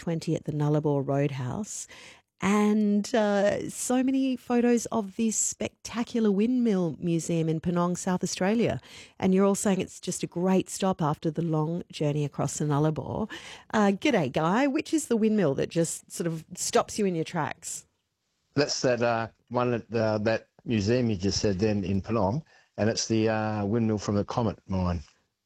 20 at the Nullarbor Roadhouse. And so many photos of this spectacular windmill museum in Penong, South Australia. And you're all saying it's just a great stop after the long journey across the Nullarbor. G'day, Guy. Which is the windmill that just sort of stops you in your tracks? That's that one at that museum you just said then in Penong, and it's the windmill from the Comet mine.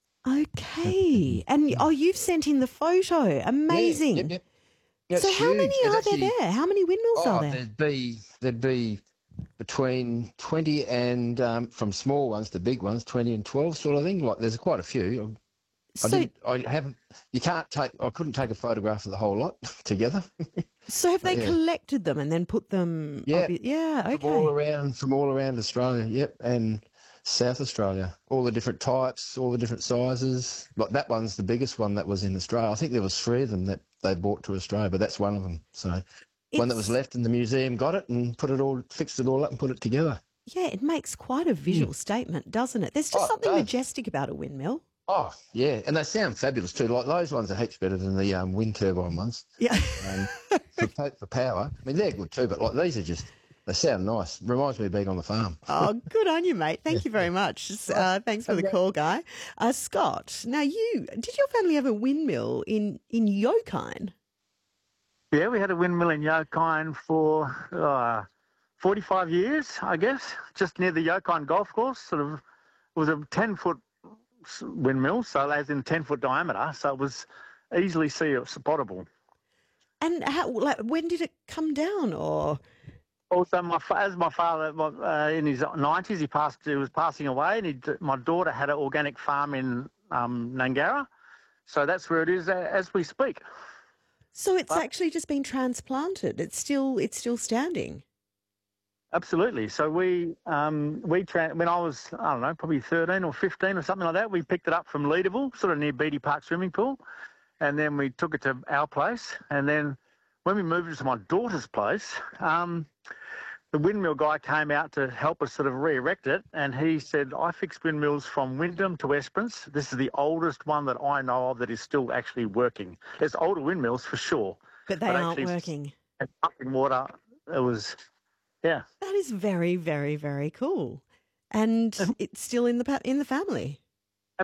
Okay. And, you've sent in the photo. Amazing. Yeah, yep. Yeah, So it's how many huge. are there? How many windmills are there? There'd be between 20 and from small ones to big ones, 20 and 12 sort of thing. Like there's quite a few. I couldn't take a photograph of the whole lot together. So have they collected them and then put them? Yeah. Okay. From all around Australia, yep, and South Australia. All the different types, all the different sizes. Like that one's the biggest one that was in Australia. I think there was 3 of them that they brought to Australia, but that's one of them. So one that was left in the museum got it and fixed it all up and put it together. Yeah, it makes quite a visual statement, doesn't it? There's just something majestic about a windmill. Oh, yeah, and they sound fabulous too. Like those ones are heaps better than the wind turbine ones. Yeah. For power. I mean, they're good too, but like these are they sound nice. Reminds me of being on the farm. Oh, good on you, mate. Thank you very much. Thanks for the call, Guy. Scott, now did your family have a windmill in Yokine? Yeah, we had a windmill in Yokine for 45 years, I guess, just near the Yokine golf course. It was a 10-foot windmill, so as in 10-foot diameter, so it was easily spottable. And when did it come down, or? Also, my father in his 90s, he was passing away, and my daughter had an organic farm in Nangara, so that's where it is as we speak. So it's actually just been transplanted. It's still standing. Absolutely. So when I was, I don't know, probably 13 or 15 or something like that, we picked it up from Leederville, sort of near Beatty Park swimming pool, and then we took it to our place. And then when we moved it to my daughter's place, the windmill guy came out to help us sort of re-erect it, and he said, I fix windmills from Wyndham to Esperance. This is the oldest one that I know of that is still actually working. There's older windmills for sure. But they aren't working. And up in water, it was... Yeah. That is very, very, very cool. And it's still in the family.